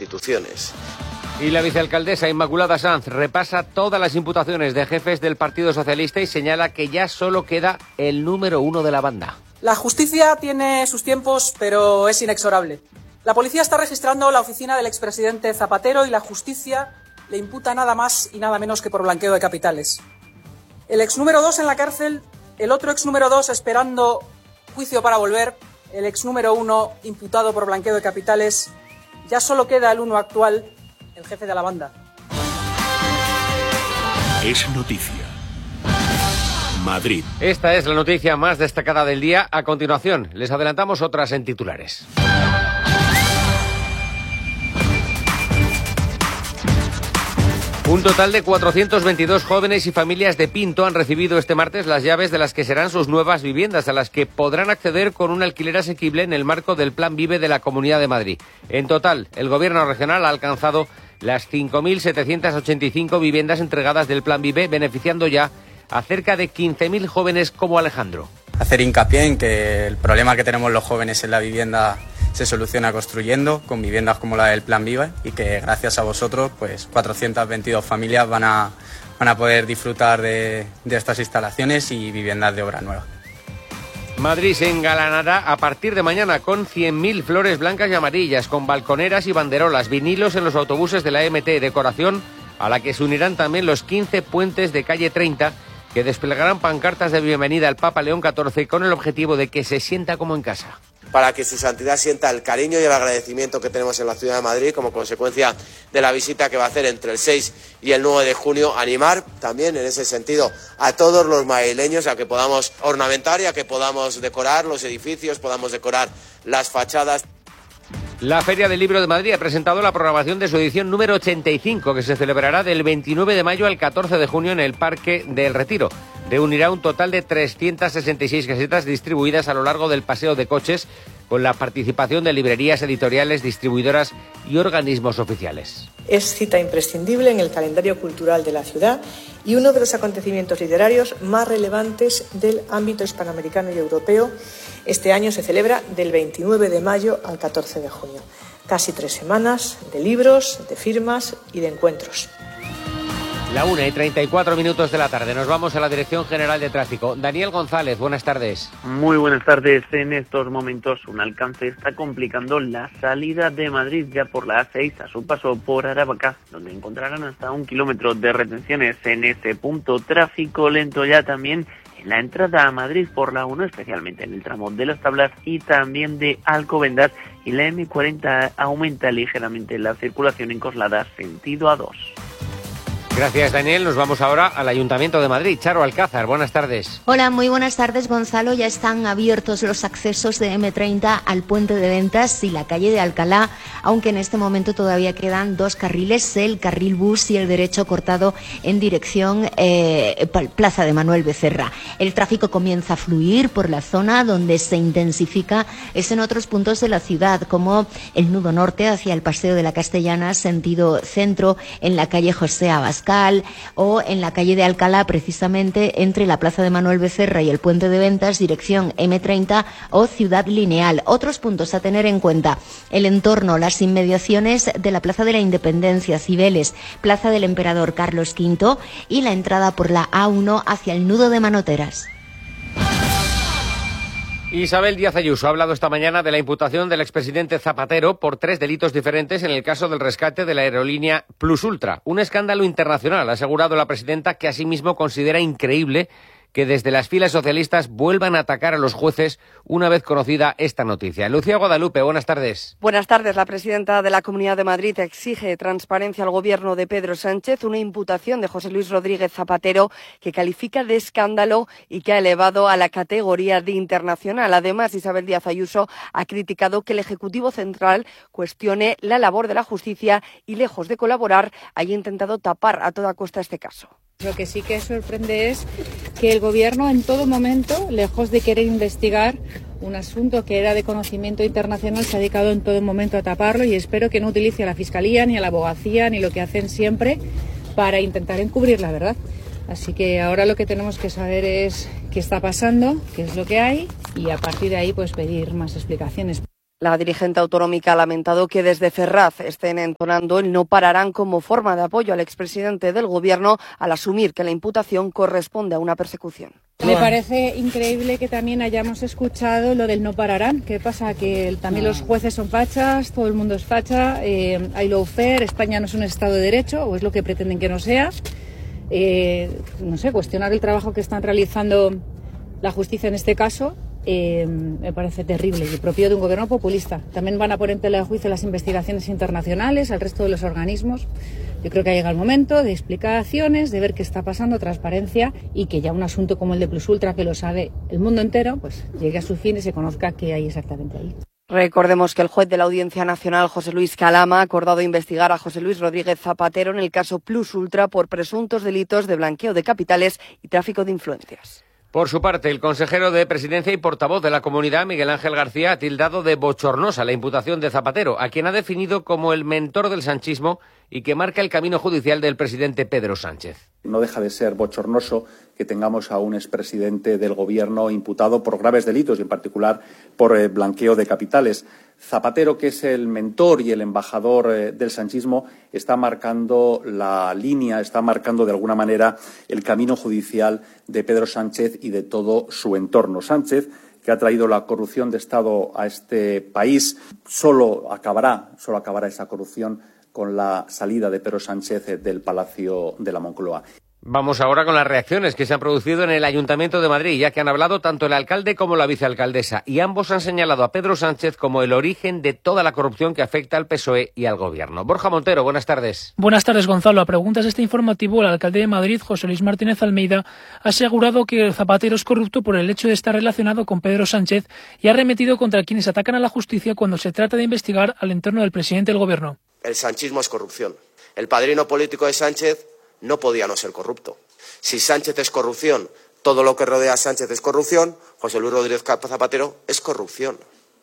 instituciones. Y la vicealcaldesa Inmaculada Sanz repasa todas las imputaciones de jefes del Partido Socialista y señala que ya solo queda el número 1 de la banda. La justicia tiene sus tiempos, pero es inexorable. La policía está registrando la oficina del expresidente Zapatero y la justicia le imputa nada más y nada menos que por blanqueo de capitales. El ex número 2 en la cárcel, el otro ex número 2 esperando juicio para volver, el ex número 1 imputado por blanqueo de capitales. Ya solo queda el 1 actual, el jefe de la banda. Es noticia. Madrid. Esta es la noticia más destacada del día. A continuación, les adelantamos otras en titulares. Un total de 422 jóvenes y familias de Pinto han recibido este martes las llaves de las que serán sus nuevas viviendas, a las que podrán acceder con un alquiler asequible en el marco del Plan Vive de la Comunidad de Madrid. En total, el Gobierno regional ha alcanzado las 5.785 viviendas entregadas del Plan Vive, beneficiando ya a cerca de 15.000 jóvenes como Alejandro. Hacer hincapié en que el problema que tenemos los jóvenes en la vivienda se soluciona construyendo, con viviendas como la del Plan Vive, y que gracias a vosotros, pues 422 familias van a poder disfrutar de estas instalaciones y viviendas de obra nueva. Madrid se engalanará a partir de mañana con 100.000 flores blancas y amarillas, con balconeras y banderolas, vinilos en los autobuses de la MT, decoración a la que se unirán también los 15 puentes de calle 30, que desplegarán pancartas de bienvenida al Papa León XIV con el objetivo de que se sienta como en casa. Para que su santidad sienta el cariño y el agradecimiento que tenemos en la ciudad de Madrid como consecuencia de la visita que va a hacer entre el 6 y el 9 de junio, animar también en ese sentido a todos los madrileños a que podamos ornamentar y a que podamos decorar los edificios, podamos decorar las fachadas. La Feria del Libro de Madrid ha presentado la programación de su edición número 85, que se celebrará del 29 de mayo al 14 de junio en el Parque del Retiro. Reunirá un total de 366 casetas distribuidas a lo largo del paseo de coches, con la participación de librerías, editoriales, distribuidoras y organismos oficiales. Es cita imprescindible en el calendario cultural de la ciudad y uno de los acontecimientos literarios más relevantes del ámbito hispanoamericano y europeo. Este año se celebra del 29 de mayo al 14 de junio. Casi 3 semanas de libros, de firmas y de encuentros. La 1:34 de la tarde. Nos vamos a la Dirección General de Tráfico. Daniel González, buenas tardes. Muy buenas tardes. En estos momentos un alcance está complicando la salida de Madrid ya por la A6 a su paso por Aravaca, donde encontrarán hasta 1 kilómetro de retenciones en ese punto. Tráfico lento ya también en la entrada a Madrid por la 1, especialmente en el tramo de Las Tablas y también de Alcobendas, y la M40 aumenta ligeramente la circulación en Coslada sentido A2. Gracias, Daniel. Nos vamos ahora al Ayuntamiento de Madrid. Charo Alcázar, buenas tardes. Hola, muy buenas tardes, Gonzalo. Ya están abiertos los accesos de M30 al Puente de Ventas y la calle de Alcalá, aunque en este momento todavía quedan 2 carriles, el carril bus y el derecho cortado en dirección Plaza de Manuel Becerra. El tráfico comienza a fluir por la zona. Donde se intensifica es en otros puntos de la ciudad, como el nudo norte hacia el Paseo de la Castellana, sentido centro, en la calle José Abascal, o en la calle de Alcalá, precisamente entre la Plaza de Manuel Becerra y el Puente de Ventas, dirección M30 o Ciudad Lineal. Otros puntos a tener en cuenta: el entorno, las inmediaciones de la Plaza de la Independencia, Cibeles, Plaza del Emperador Carlos V y la entrada por la A1 hacia el nudo de Manoteras. Isabel Díaz Ayuso ha hablado esta mañana de la imputación del expresidente Zapatero por 3 delitos diferentes en el caso del rescate de la aerolínea Plus Ultra. Un escándalo internacional, ha asegurado la presidenta, que asimismo considera increíble que desde las filas socialistas vuelvan a atacar a los jueces una vez conocida esta noticia. Lucía Guadalupe, buenas tardes. Buenas tardes. La presidenta de la Comunidad de Madrid exige transparencia al gobierno de Pedro Sánchez, una imputación de José Luis Rodríguez Zapatero que califica de escándalo y que ha elevado a la categoría de internacional. Además, Isabel Díaz Ayuso ha criticado que el Ejecutivo Central cuestione la labor de la justicia y, lejos de colaborar, haya intentado tapar a toda costa este caso. Lo que sí que sorprende es que el Gobierno en todo momento, lejos de querer investigar un asunto que era de conocimiento internacional, se ha dedicado en todo momento a taparlo, y espero que no utilice a la Fiscalía ni a la Abogacía ni lo que hacen siempre para intentar encubrir la verdad. Así que ahora lo que tenemos que saber es qué está pasando, qué es lo que hay, y a partir de ahí pues pedir más explicaciones. La dirigente autonómica ha lamentado que desde Ferraz estén entonando el no pararán como forma de apoyo al expresidente del Gobierno al asumir que la imputación corresponde a una persecución. Me parece increíble que también hayamos escuchado lo del no pararán. ¿Qué pasa? Que también los jueces son fachas, todo el mundo es facha, hay lawfare, España no es un Estado de Derecho, o es lo que pretenden que no sea. No sé, cuestionar el trabajo que están realizando la justicia en este caso. Me parece terrible y propio de un gobierno populista. También van a poner en tela de juicio las investigaciones internacionales, al resto de los organismos. Yo creo que ha llegado el momento de explicaciones, de ver qué está pasando, transparencia, y que ya un asunto como el de Plus Ultra, que lo sabe el mundo entero, pues llegue a su fin y se conozca qué hay exactamente ahí. Recordemos que el juez de la Audiencia Nacional, José Luis Calama, ha acordado investigar a José Luis Rodríguez Zapatero en el caso Plus Ultra por presuntos delitos de blanqueo de capitales y tráfico de influencias. Por su parte, el consejero de Presidencia y portavoz de la Comunidad, Miguel Ángel García, ha tildado de bochornosa la imputación de Zapatero, a quien ha definido como el mentor del sanchismo y que marca el camino judicial del presidente Pedro Sánchez. No deja de ser bochornoso que tengamos a un expresidente del Gobierno imputado por graves delitos y, en particular, por blanqueo de capitales. Zapatero, que es el mentor y el embajador del sanchismo, está marcando la línea, está marcando de alguna manera el camino judicial de Pedro Sánchez y de todo su entorno. Sánchez, que ha traído la corrupción de Estado a este país, solo acabará esa corrupción con la salida de Pedro Sánchez del Palacio de la Moncloa. Vamos ahora con las reacciones que se han producido en el Ayuntamiento de Madrid, ya que han hablado tanto el alcalde como la vicealcaldesa, y ambos han señalado a Pedro Sánchez como el origen de toda la corrupción que afecta al PSOE y al Gobierno. Borja Montero, buenas tardes. Buenas tardes, Gonzalo. A preguntas de este informativo, el alcalde de Madrid, José Luis Martínez Almeida, ha asegurado que Zapatero es corrupto por el hecho de estar relacionado con Pedro Sánchez y ha arremetido contra quienes atacan a la justicia cuando se trata de investigar al entorno del presidente del Gobierno. El sanchismo es corrupción. El padrino político de Sánchez no podía no ser corrupto. Si Sánchez es corrupción, todo lo que rodea a Sánchez es corrupción, José Luis Rodríguez Zapatero es corrupción.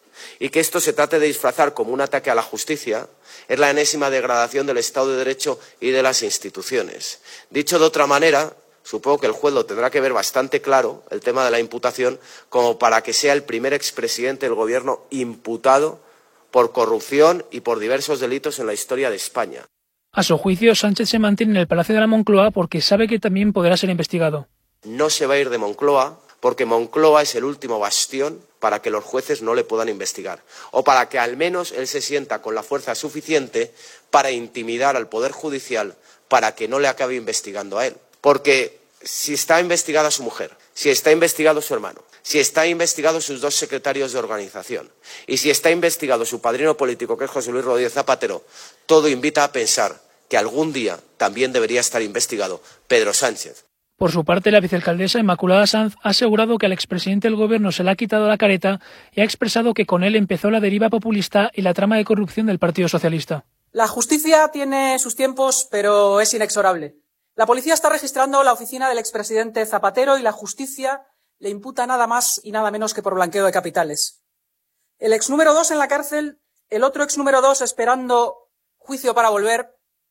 Y que esto se trate de disfrazar como un ataque a la justicia es la enésima degradación del Estado de Derecho y de las instituciones. Dicho de otra manera, supongo que el juez lo tendrá que ver bastante claro, el tema de la imputación, como para que sea el primer expresidente del Gobierno imputado por corrupción y por diversos delitos en la historia de España. A su juicio, Sánchez se mantiene en el Palacio de la Moncloa porque sabe que también podrá ser investigado. No se va a ir de Moncloa porque Moncloa es el último bastión para que los jueces no le puedan investigar, o para que al menos él se sienta con la fuerza suficiente para intimidar al Poder Judicial para que no le acabe investigando a él. Porque si está investigada su mujer, si está investigado su hermano, si está investigado sus dos secretarios de organización y si está investigado su padrino político, que es José Luis Rodríguez Zapatero, todo invita a pensar que algún día también debería estar investigado Pedro Sánchez. Por su parte, la vicealcaldesa Inmaculada Sanz ha asegurado que al expresidente del Gobierno se le ha quitado la careta y ha expresado que con él empezó la deriva populista y la trama de corrupción del Partido Socialista. La justicia tiene sus tiempos, pero es inexorable. La policía está registrando la oficina del expresidente Zapatero y la justicia le imputa nada más y nada menos que por blanqueo de capitales. El ex número 2 en la cárcel, el otro ex número 2 esperando juicio para volver,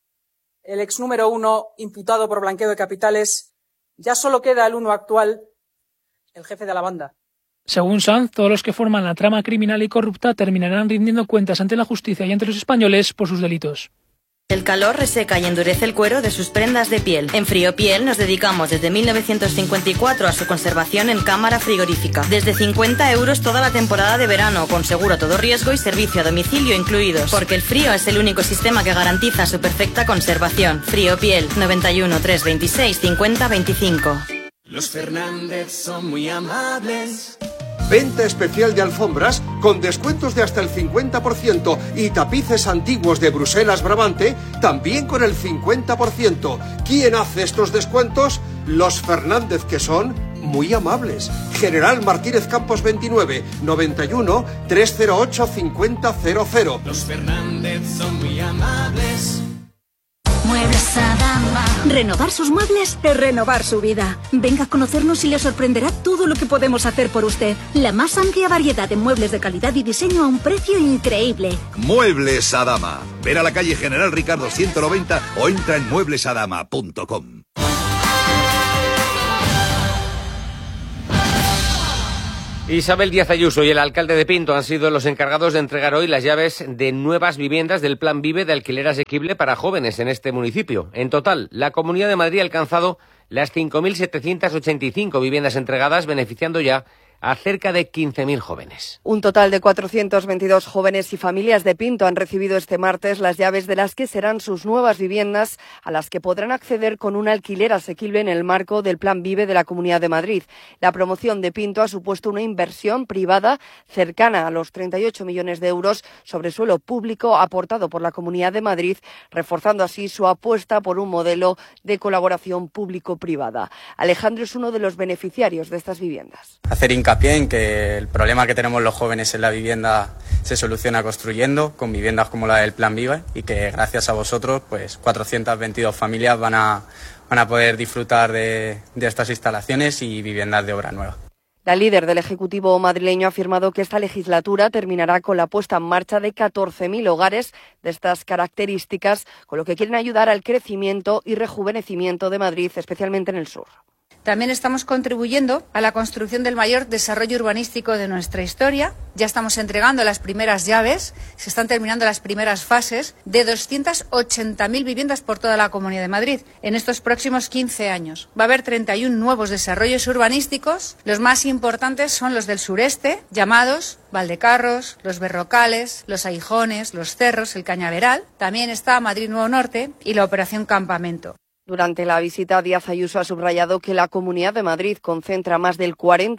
el ex número 1 imputado por blanqueo de capitales. Ya solo queda el uno actual, el jefe de la banda. Según Sanz, todos los que forman la trama criminal y corrupta terminarán rindiendo cuentas ante la justicia y ante los españoles por sus delitos. El calor reseca y endurece el cuero de sus prendas de piel. En Friopiel nos dedicamos desde 1954 a su conservación en cámara frigorífica. Desde 50 € toda la temporada de verano, con seguro a todo riesgo y servicio a domicilio incluidos. Porque el frío es el único sistema que garantiza su perfecta conservación. Friopiel, 91 326 50 25. Los Fernández son muy amables. Venta especial de alfombras con descuentos de hasta el 50% y tapices antiguos de Bruselas Brabante también con el 50%. ¿Quién hace estos descuentos? Los Fernández, que son muy amables. General Martínez Campos 29, 91 308 5000. Los Fernández son muy amables. Muebles Adama. Renovar sus muebles es renovar su vida. Venga a conocernos y le sorprenderá todo lo que podemos hacer por usted. La más amplia variedad de muebles de calidad y diseño a un precio increíble. Muebles Adama. Ven a la calle General Ricardo 190 o entra en mueblesadama.com. Isabel Díaz Ayuso y el alcalde de Pinto han sido los encargados de entregar hoy las llaves de nuevas viviendas del Plan Vive de alquiler asequible para jóvenes en este municipio. En total, la Comunidad de Madrid ha alcanzado las 5.785 viviendas entregadas, beneficiando ya a cerca de 15.000 jóvenes. Un total de 422 jóvenes y familias de Pinto han recibido este martes las llaves de las que serán sus nuevas viviendas, a las que podrán acceder con un alquiler asequible en el marco del Plan Vive de la Comunidad de Madrid. La promoción de Pinto ha supuesto una inversión privada cercana a los 38 millones de euros sobre suelo público aportado por la Comunidad de Madrid, reforzando así su apuesta por un modelo de colaboración público-privada. Alejandro es uno de los beneficiarios de estas viviendas. Hacer hincapié en que el problema que tenemos los jóvenes en la vivienda se soluciona construyendo, con viviendas como la del Plan Viva, y que gracias a vosotros, pues 422 familias van a poder disfrutar de estas instalaciones y viviendas de obra nueva. La líder del Ejecutivo madrileño ha afirmado que esta legislatura terminará con la puesta en marcha de 14.000 hogares de estas características, con lo que quieren ayudar al crecimiento y rejuvenecimiento de Madrid, especialmente en el sur. También estamos contribuyendo a la construcción del mayor desarrollo urbanístico de nuestra historia. Ya estamos entregando las primeras llaves, se están terminando las primeras fases de 280.000 viviendas por toda la Comunidad de Madrid en estos próximos 15 años. Va a haber 31 nuevos desarrollos urbanísticos. Los más importantes son los del sureste, llamados Valdecarros, Los Berrocales, Los Aijones, Los Cerros, el Cañaveral. También está Madrid Nuevo Norte y la Operación Campamento. Durante la visita, Díaz Ayuso ha subrayado que la Comunidad de Madrid concentra más del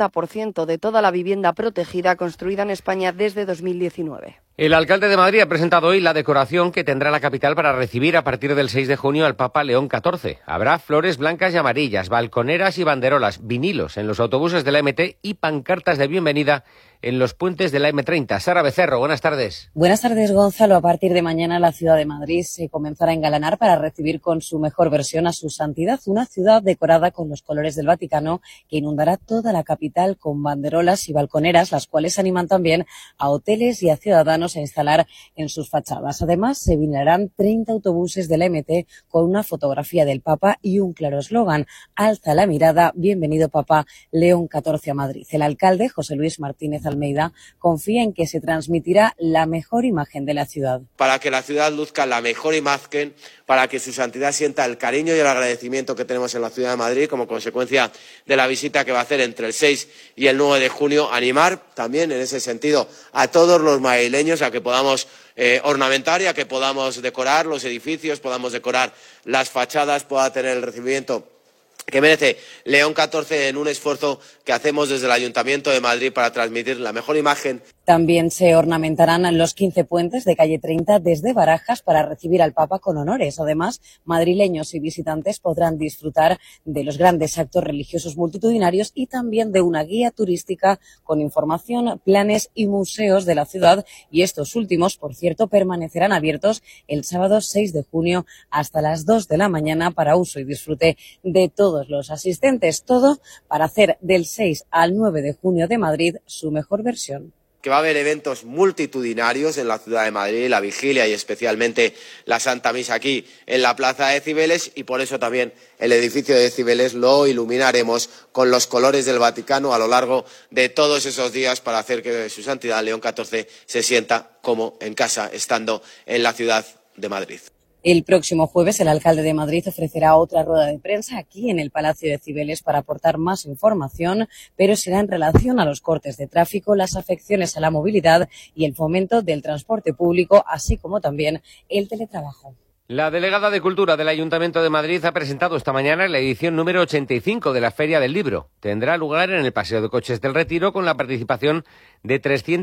40% de toda la vivienda protegida construida en España desde 2019. El alcalde de Madrid ha presentado hoy la decoración que tendrá la capital para recibir a partir del 6 de junio al Papa León XIV. Habrá flores blancas y amarillas, balconeras y banderolas, vinilos en los autobuses de la MT y pancartas de bienvenida en los puentes de la M30. Sara Becerro, buenas tardes. Buenas tardes, Gonzalo. A partir de mañana la ciudad de Madrid se comenzará a engalanar para recibir con su mejor versión a su santidad, una ciudad decorada con los colores del Vaticano que inundará toda la capital con banderolas y balconeras, las cuales animan también a hoteles y a ciudadanos a instalar en sus fachadas. Además, se vincularán 30 autobuses de la MT con una fotografía del Papa y un claro eslogan: alza la mirada, bienvenido Papa León XIV a Madrid. El alcalde, José Luis Martínez Almeida, confía en que se transmitirá la mejor imagen de la ciudad. Para que la ciudad luzca la mejor imagen, para que su santidad sienta el cariño y el agradecimiento que tenemos en la ciudad de Madrid como consecuencia de la visita que va a hacer entre el 6 y el 9 de junio, animar también en ese sentido a todos los madrileños a que podamos ornamentar y a que podamos decorar los edificios, podamos decorar las fachadas, pueda tener el recibimiento que merece León XIV en un esfuerzo que hacemos desde el Ayuntamiento de Madrid para transmitir la mejor imagen. También se ornamentarán los 15 puentes de calle 30 desde Barajas para recibir al Papa con honores. Además, madrileños y visitantes podrán disfrutar de los grandes actos religiosos multitudinarios y también de una guía turística con información, planes y museos de la ciudad. Y estos últimos, por cierto, permanecerán abiertos el sábado 6 de junio hasta las 2 de la mañana para uso y disfrute de todos los asistentes. Todo para hacer del 6 al 9 de junio de Madrid su mejor versión. Que va a haber eventos multitudinarios en la ciudad de Madrid, la vigilia y especialmente la Santa Misa aquí en la Plaza de Cibeles, y por eso también el edificio de Cibeles lo iluminaremos con los colores del Vaticano a lo largo de todos esos días para hacer que su santidad León XIV se sienta como en casa estando en la ciudad de Madrid. El próximo jueves el alcalde de Madrid ofrecerá otra rueda de prensa aquí en el Palacio de Cibeles para aportar más información, pero será en relación a los cortes de tráfico, las afecciones a la movilidad y el fomento del transporte público, así como también el teletrabajo. La delegada de Cultura del Ayuntamiento de Madrid ha presentado esta mañana la edición número 85 de la Feria del Libro. Tendrá lugar en el Paseo de Coches del Retiro con la participación de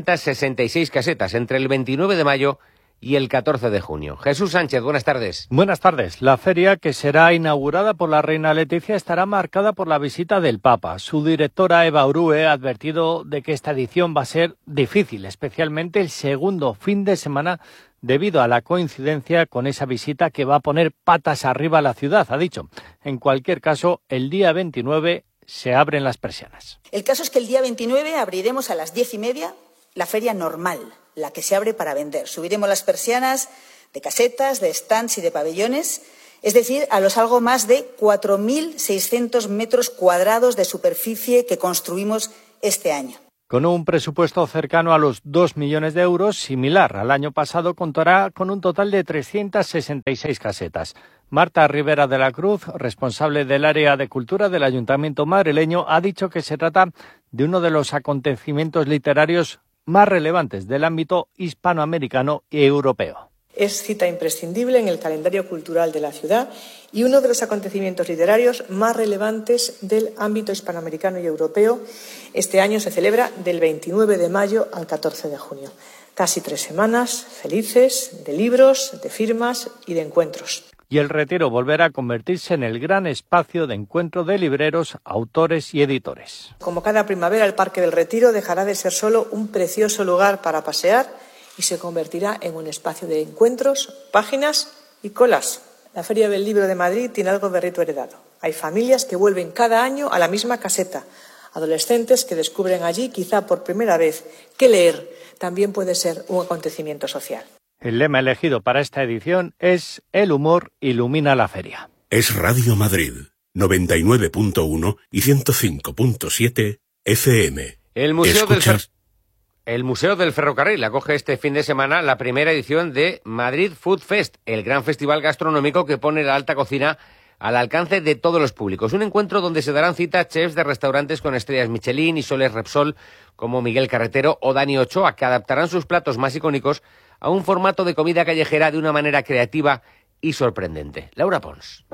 366 casetas entre el 29 de mayo y el 14 de junio. Jesús Sánchez, buenas tardes. Buenas tardes. La feria, que será inaugurada por la reina Leticia, estará marcada por la visita del Papa. Su directora, Eva Urue, ha advertido de que esta edición va a ser difícil, especialmente el segundo fin de semana, debido a la coincidencia con esa visita que va a poner patas arriba a la ciudad, ha dicho. En cualquier caso, el día 29 se abren las persianas. El caso es que el día 29 abriremos a las 10:30 la feria normal, la que se abre para vender. Subiremos las persianas de casetas, de stands y de pabellones, es decir, a los algo más de 4.600 metros cuadrados de superficie que construimos este año. Con un presupuesto cercano a los 2 millones de euros, similar al año pasado, contará con un total de 366 casetas. Marta Rivera de la Cruz, responsable del área de cultura del Ayuntamiento madrileño, ha dicho que se trata de uno de los acontecimientos literarios más relevantes del ámbito hispanoamericano y europeo. Es cita imprescindible en el calendario cultural de la ciudad y uno de los acontecimientos literarios más relevantes del ámbito hispanoamericano y europeo. Este año se celebra del 29 de mayo al 14 de junio. Casi 3 semanas felices de libros, de firmas y de encuentros. Y el Retiro volverá a convertirse en el gran espacio de encuentro de libreros, autores y editores. Como cada primavera, el Parque del Retiro dejará de ser solo un precioso lugar para pasear y se convertirá en un espacio de encuentros, páginas y colas. La Feria del Libro de Madrid tiene algo de rito heredado. Hay familias que vuelven cada año a la misma caseta, adolescentes que descubren allí, quizá por primera vez, que leer también puede ser un acontecimiento social. El lema elegido para esta edición es «El humor ilumina la feria». Es Radio Madrid, 99.1 y 105.7 FM. El Museo del Ferrocarril acoge este fin de semana la primera edición de Madrid Food Fest, el gran festival gastronómico que pone la alta cocina al alcance de todos los públicos. Un encuentro donde se darán cita chefs de restaurantes con estrellas Michelin y soles Repsol como Miguel Carretero o Dani Ochoa, que adaptarán sus platos más icónicos a un formato de comida callejera de una manera creativa y sorprendente. Laura Pons.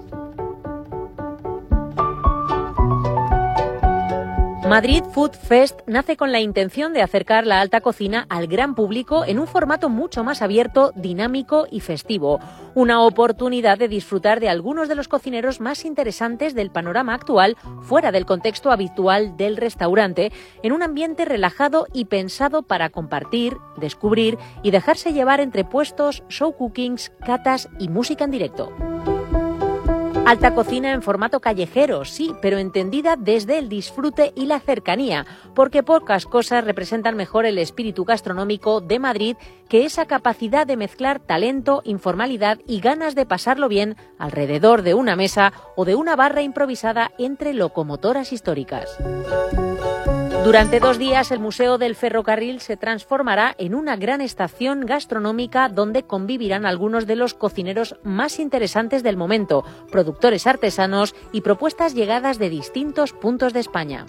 Madrid Food Fest nace con la intención de acercar la alta cocina al gran público en un formato mucho más abierto, dinámico y festivo. Una oportunidad de disfrutar de algunos de los cocineros más interesantes del panorama actual, fuera del contexto habitual del restaurante, en un ambiente relajado y pensado para compartir, descubrir y dejarse llevar entre puestos, show cookings, catas y música en directo. Alta cocina en formato callejero, sí, pero entendida desde el disfrute y la cercanía, porque pocas cosas representan mejor el espíritu gastronómico de Madrid que esa capacidad de mezclar talento, informalidad y ganas de pasarlo bien alrededor de una mesa o de una barra improvisada entre locomotoras históricas. Durante 2 días, el Museo del Ferrocarril se transformará en una gran estación gastronómica donde convivirán algunos de los cocineros más interesantes del momento, productores artesanos y propuestas llegadas de distintos puntos de España.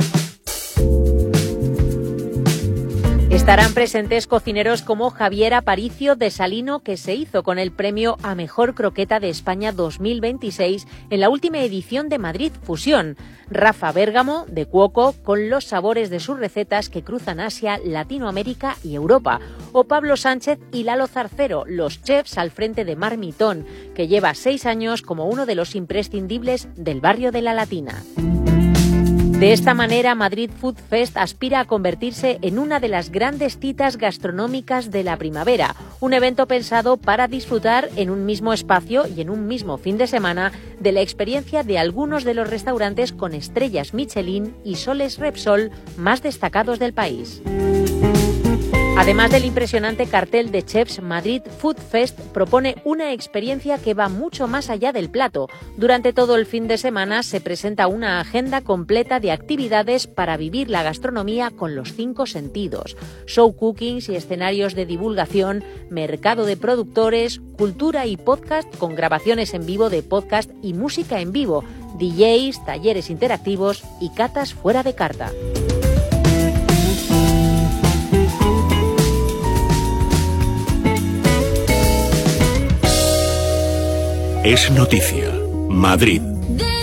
Estarán presentes cocineros como Javier Aparicio de Salino, que se hizo con el premio a Mejor Croqueta de España 2026 en la última edición de Madrid Fusión. Rafa Bérgamo, de Cuoco, con los sabores de sus recetas que cruzan Asia, Latinoamérica y Europa. O Pablo Sánchez y Lalo Zarcero, los chefs al frente de Marmitón, que lleva 6 años como uno de los imprescindibles del barrio de la Latina. De esta manera, Madrid Food Fest aspira a convertirse en una de las grandes citas gastronómicas de la primavera, un evento pensado para disfrutar en un mismo espacio y en un mismo fin de semana de la experiencia de algunos de los restaurantes con estrellas Michelin y soles Repsol más destacados del país. Además del impresionante cartel de chefs, Madrid Food Fest propone una experiencia que va mucho más allá del plato. Durante todo el fin de semana se presenta una agenda completa de actividades para vivir la gastronomía con los 5 sentidos. Show cookings y escenarios de divulgación, mercado de productores, cultura y podcast con grabaciones en vivo de podcast y música en vivo, DJs, talleres interactivos y catas fuera de carta. Es noticia. Madrid.